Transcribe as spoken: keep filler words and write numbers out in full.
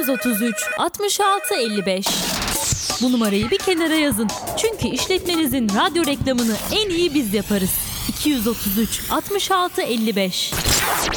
yüz otuz üç altmış altı elli beş. Bu numarayı bir kenara yazın. Çünkü işletmenizin radyo reklamını en iyi biz yaparız. iki yüz otuz üç altmış altı elli beş.